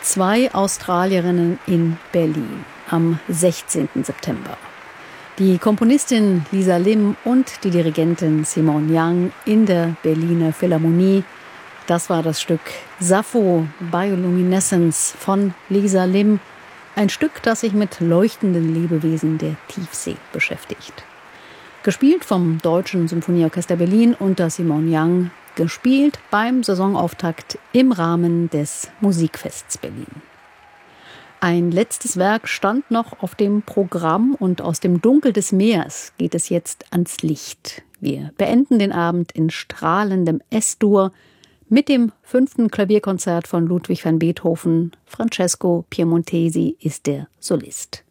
Zwei Australierinnen in Berlin am 16. September. Die Komponistin Lisa Lim und die Dirigentin Simone Young in der Berliner Philharmonie. Das war das Stück Sappho Bioluminescence von Lisa Lim. Ein Stück, das sich mit leuchtenden Lebewesen der Tiefsee beschäftigt. Gespielt vom Deutschen Symphonieorchester Berlin unter Simone Young. Gespielt beim Saisonauftakt im Rahmen des Musikfests Berlin. Ein letztes Werk stand noch auf dem Programm und aus dem Dunkel des Meers geht es jetzt ans Licht. Wir beenden den Abend in strahlendem S-Dur mit dem 5. Klavierkonzert von Ludwig van Beethoven. Francesco Piemontesi ist der Solist.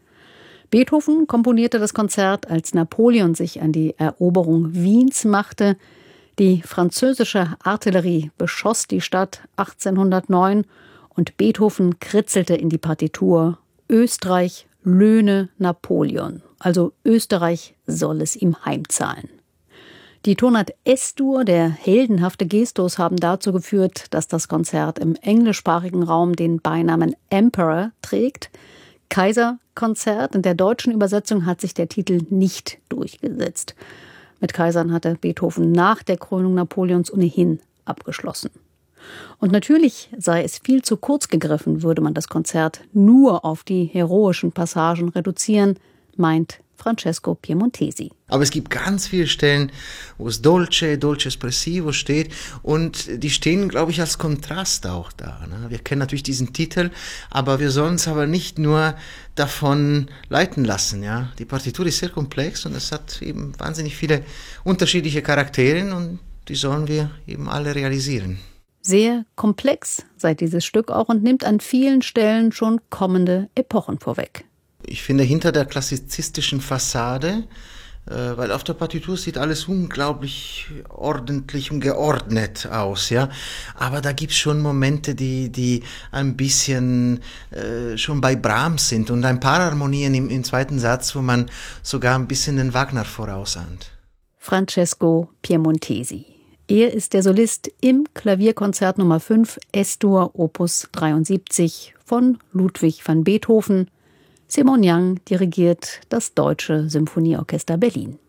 Beethoven komponierte das Konzert, als Napoleon sich an die Eroberung Wiens machte. Die französische Artillerie beschoss die Stadt 1809 und Beethoven kritzelte in die Partitur: Österreich löhne Napoleon, also Österreich soll es ihm heimzahlen. Die Tonart S-Dur, der heldenhafte Gestus, haben dazu geführt, dass das Konzert im englischsprachigen Raum den Beinamen Emperor trägt. Kaiserkonzert. In der deutschen Übersetzung hat sich der Titel nicht durchgesetzt. Mit Kaisern hatte Beethoven nach der Krönung Napoleons ohnehin abgeschlossen. Und natürlich sei es viel zu kurz gegriffen, würde man das Konzert nur auf die heroischen Passagen reduzieren, meint Francesco Piemontesi. Aber es gibt ganz viele Stellen, wo es Dolce Espressivo steht und die stehen, glaube ich, als Kontrast auch da. Ne? Wir kennen natürlich diesen Titel, aber wir sollen uns aber nicht nur davon leiten lassen. Ja? Die Partitur ist sehr komplex und es hat eben wahnsinnig viele unterschiedliche Charaktere und die sollen wir eben alle realisieren. Sehr komplex sei dieses Stück auch und nimmt an vielen Stellen schon kommende Epochen vorweg. Ich finde, hinter der klassizistischen Fassade, weil auf der Partitur sieht alles unglaublich ordentlich und geordnet aus, ja. Aber da gibt's schon Momente, die ein bisschen schon bei Brahms sind und ein paar Harmonien im zweiten Satz, wo man sogar ein bisschen den Wagner vorausahnt. Francesco Piemontesi. Er ist der Solist im Klavierkonzert Nummer 5 S-Dur Opus 73 von Ludwig van Beethoven. Simone Young dirigiert das Deutsche Symphonieorchester Berlin.